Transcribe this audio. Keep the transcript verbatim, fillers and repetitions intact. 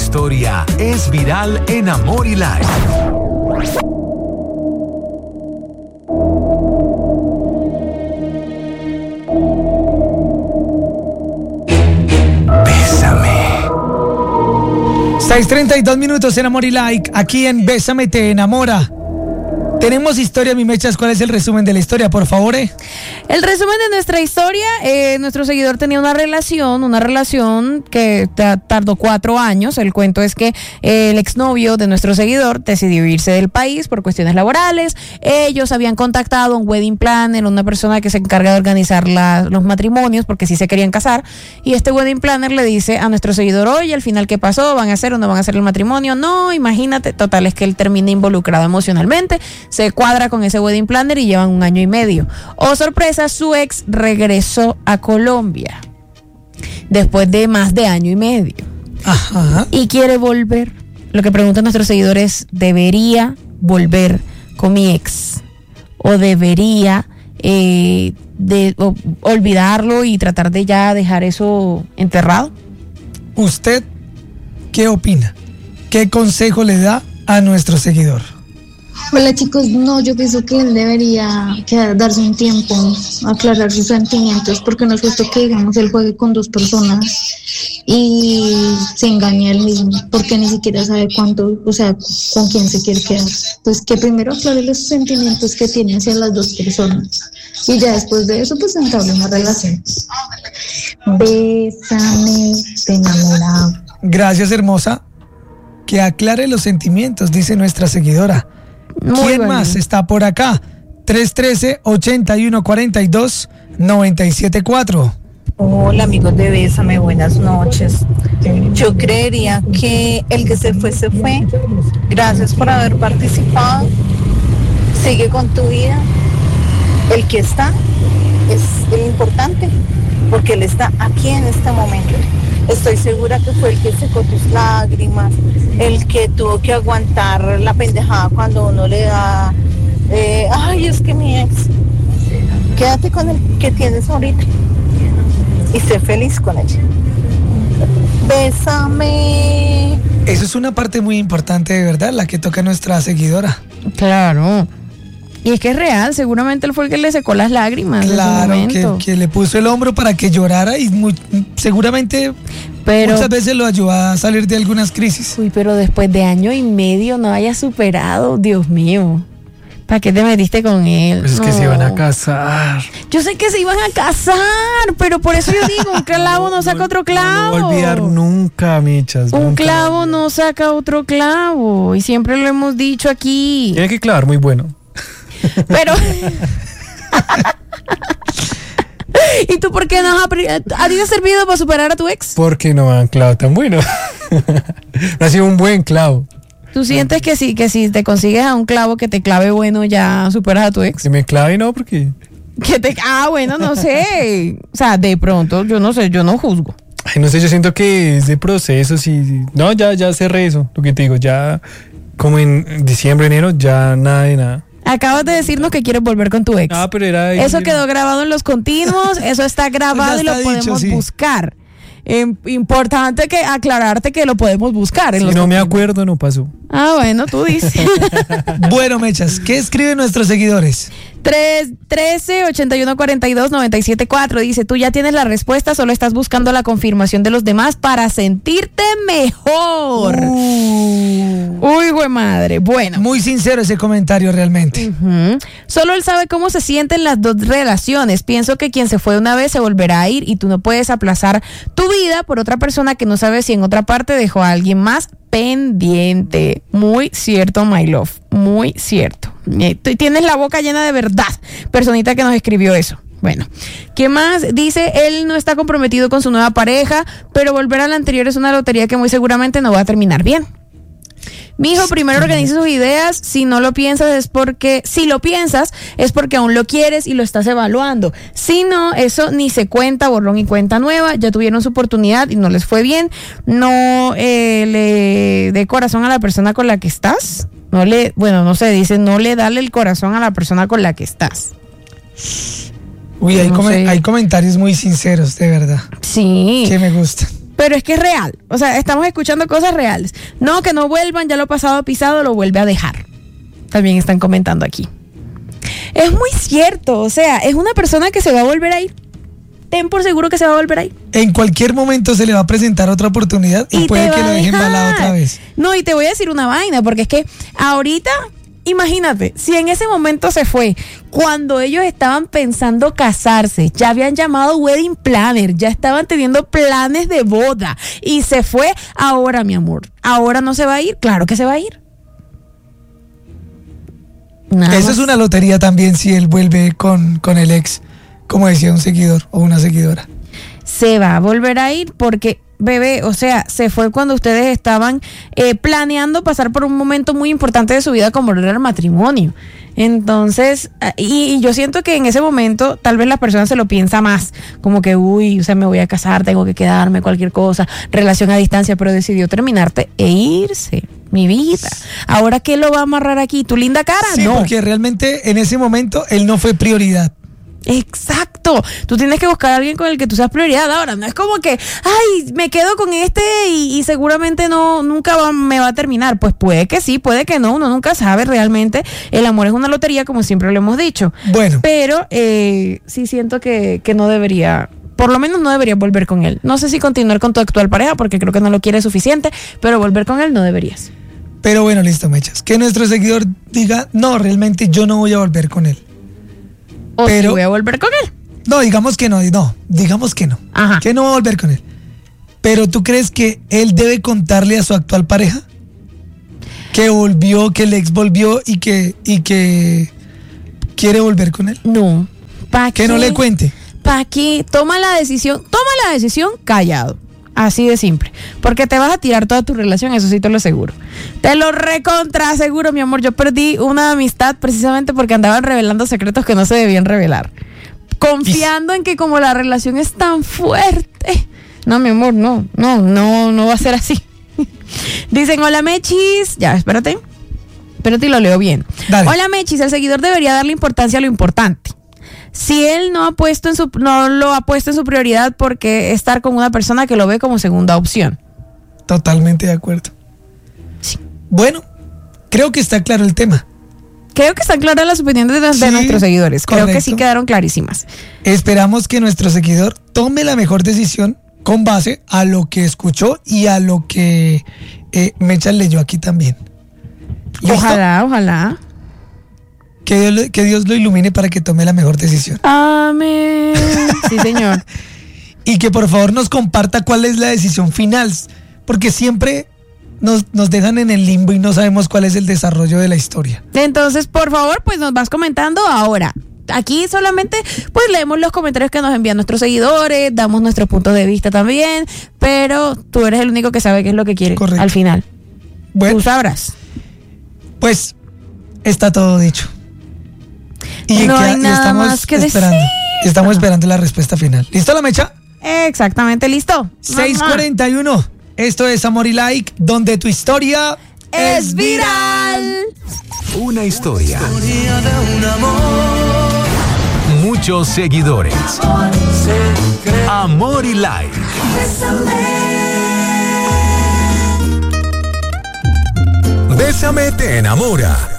historia es viral en Amor y Life. seis treinta y dos minutos en Amor y Like, aquí en Bésame te enamora. Tenemos historia, mi Mechas. ¿Cuál es el resumen de la historia, por favor? Eh? El resumen de nuestra historia, eh, nuestro seguidor tenía una relación, una relación que tardó cuatro años. El cuento es que eh, el exnovio de nuestro seguidor decidió irse del país por cuestiones laborales. Ellos habían contactado a un wedding planner, una persona que se encarga de organizar la, los matrimonios, porque sí se querían casar. Y este wedding planner le dice a nuestro seguidor, oye, al final, ¿qué pasó? ¿Van a hacer o no van a hacer el matrimonio? No, imagínate. Total, es que él termina involucrado emocionalmente. Se cuadra con ese wedding planner y llevan un año y medio. Oh, sorpresa, su ex regresó a Colombia después de más de año y medio. Ajá. Y quiere volver. Lo que preguntan nuestros seguidores, ¿debería volver con mi ex? ¿O debería eh, de, o, olvidarlo y tratar de ya dejar eso enterrado? ¿Usted qué opina? ¿Qué consejo le da a nuestro seguidor? Hola chicos, no, yo pienso que él debería quedar, darse un tiempo, aclarar sus sentimientos, porque no es justo que, digamos, él juegue con dos personas y se engañe a él mismo, porque ni siquiera sabe cuánto, o sea, con quién se quiere quedar. Pues que primero aclare los sentimientos que tiene hacia las dos personas y ya después de eso, pues entable una relación. Bésame, te enamorado. Gracias, hermosa. Que aclare los sentimientos, dice nuestra seguidora. Muy ¿Quién bueno. más está por acá? tres uno tres, ocho uno cuatro dos, nueve siete cuatro. Hola amigos de Bésame, buenas noches. Yo creería que el que se fue, se fue. Gracias por haber participado. Sigue con tu vida. El que está es el importante, porque él está aquí en este momento. Estoy segura que fue el que secó tus lágrimas, el que tuvo que aguantar la pendejada cuando uno le da, eh, ay, es que mi ex. Quédate con el que tienes ahorita y sé feliz con ella. Bésame. Eso es una parte muy importante, de verdad, la que toca nuestra seguidora. Claro. Y es que es real, seguramente él fue el que le secó las lágrimas. Claro, en que, ese momento. que le puso el hombro para que llorara y muy, seguramente Pero, muchas veces lo ayudó a salir de algunas crisis. uy, pero después de año y medio no hayas superado, Dios mío. ¿Para qué te metiste con él? Pues es que No. se iban a casar. Yo sé que se iban a casar, pero por eso yo digo, un clavo no saca otro clavo. No voy a olvidar nunca, Michas. Un nunca. clavo no saca otro clavo. Y siempre lo hemos dicho aquí. Tiene que clavar muy bueno. Pero... ¿Y tú por qué no has aprendido? ¿A ti te ha servido para superar a tu ex? Porque no me han clavado tan bueno. No ha sido un buen clavo. ¿Tú sientes que si, que si te consigues a un clavo que te clave bueno ya superas a tu ex? Si me clave, no, porque... Que te, ah, bueno, no sé. O sea, de pronto, yo no sé, yo no juzgo. Ay, no sé, yo siento que es de procesos y... No, ya, ya cerré eso, lo que te digo. Ya, como en diciembre, enero, ya nada de nada. Acabas de decirnos que quieres volver con tu ex. Ah, pero era... Eso quedó grabado en los continuos, eso está grabado Ya y lo está podemos dicho, sí. buscar. Eh, importante que aclararte que lo podemos buscar. En Si los no me continuos. acuerdo, no pasó. Ah, bueno, tú dices. Bueno, Mechas, ¿qué escriben nuestros seguidores? tres trece, ochenta y uno cuarenta y dos, noventa y siete cuatro dice, tú ya tienes la respuesta, solo estás buscando la confirmación de los demás para sentirte mejor. Uh, Uy, güey madre. Bueno. muy sincero ese comentario realmente. Ujú. Solo él sabe cómo se sienten las dos relaciones. Pienso que quien se fue una vez se volverá a ir y tú no puedes aplazar tu vida por otra persona que no sabe si en otra parte dejó a alguien más pendiente. Muy cierto, my love. Muy cierto. Eh, tú tienes la boca llena de verdad, personita que nos escribió eso. Bueno, ¿qué más? Dice, él no está comprometido con su nueva pareja, pero volver a la anterior es una lotería que muy seguramente no va a terminar bien. Mijo, primero organiza sus ideas. Si no lo piensas es porque, si lo piensas es porque aún lo quieres y lo estás evaluando. Si no, eso ni se cuenta, borrón y cuenta nueva. Ya tuvieron su oportunidad y no les fue bien. No eh, le dé corazón a la persona con la que estás. No le, bueno, no sé, dice, no le dale el corazón a la persona con la que estás. Uy, hay, No come- sé. hay comentarios muy sinceros, de verdad, Sí. que me gustan. Pero es que es real. O sea, estamos escuchando cosas reales. No, que no vuelvan, ya lo pasado pisado, lo vuelve a dejar. También están comentando aquí. Es muy cierto. O sea, es una persona que se va a volver a ir. Ten por seguro que se va a volver a ir. En cualquier momento se le va a presentar otra oportunidad y, y puede que lo dejen balado otra vez. No, y te voy a decir una vaina, porque es que ahorita, imagínate, si en ese momento se fue, cuando ellos estaban pensando casarse, ya habían llamado wedding planner, ya estaban teniendo planes de boda, y se fue ahora, mi amor. ¿Ahora no se va a ir? Claro que se va a ir. Nada Eso más. es una lotería también si él vuelve con, con el ex, como decía un seguidor o una seguidora. Se va a volver a ir porque, bebé, o sea, se fue cuando ustedes estaban eh, planeando pasar por un momento muy importante de su vida como era el matrimonio. Entonces, y, y yo siento que en ese momento tal vez la persona se lo piensa más, como que, uy, o sea, me voy a casar, tengo que quedarme, cualquier cosa, relación a distancia, pero decidió terminarte e irse. Mi vida. ¿Ahora qué lo va a amarrar aquí? ¿Tu linda cara? Sí, no. porque realmente en ese momento él no fue prioridad. Exacto. Tú tienes que buscar a alguien con el que tú seas prioridad. Ahora, no es como que, ay, me quedo con este y, y seguramente no, nunca va, me va a terminar. Pues puede que sí, puede que no. Uno nunca sabe realmente. El amor es una lotería, como siempre lo hemos dicho. Bueno. Pero eh, sí siento que, que no debería, por lo menos no deberías volver con él. No sé si continuar con tu actual pareja, porque creo que no lo quieres suficiente, pero volver con él no deberías. Pero bueno, listo, Mechas. Que nuestro seguidor diga, no, realmente yo no voy a volver con él. O Pero- si voy a volver con él. No, digamos que no, no, digamos que no. Ajá. Que no va a volver con él. Pero ¿tú crees que él debe contarle a su actual pareja que volvió, que el ex volvió y que, y que quiere volver con él? No. ¿Pa' Que no qué? le cuente. ¿Para qué? Toma la decisión, toma la decisión callado. Así de simple. Porque te vas a tirar toda tu relación, eso sí te lo aseguro. Te lo recontra aseguro, mi amor. Yo perdí una amistad precisamente porque andaban revelando secretos que no se debían revelar. Confiando en que como la relación es tan fuerte. No, mi amor, no, no, no, no va a ser así. Dicen, hola Mechis. Ya, espérate. Espérate y lo leo bien. Dale. Hola Mechis, el seguidor debería darle importancia a lo importante. Si él no ha puesto en su, no lo ha puesto en su prioridad, porque estar con una persona que lo ve como segunda opción. Totalmente de acuerdo. Sí. Bueno, creo que está claro el tema. Creo que están claras las opiniones de, Sí, de nuestros seguidores. Creo que sí correcto. quedaron clarísimas. Esperamos que nuestro seguidor tome la mejor decisión con base a lo que escuchó y a lo que eh, Mechas leyó aquí también. ¿Listo? Ojalá, ojalá. Que Dios, lo- que Dios lo ilumine para que tome la mejor decisión. Amén. Sí, señor. Y que por favor nos comparta cuál es la decisión final. Porque siempre nos, nos dejan en el limbo y no sabemos cuál es el desarrollo de la historia. Entonces, por favor, pues nos vas comentando ahora. Aquí solamente pues leemos los comentarios que nos envían nuestros seguidores, damos nuestros puntos de vista también, pero tú eres el único que sabe qué es lo que quiere. Correcto. Al final. Bueno, Tú sabrás. pues está todo dicho. No hay y nada estamos más que esperando. decir. Estamos esperando la respuesta final. ¿Listo la Mecha? Exactamente, listo. seis cuarenta y uno. Esto es Amor y Like, donde tu historia Es viral. Una historia. Muchos seguidores. Amor y Like. Bésame te enamora.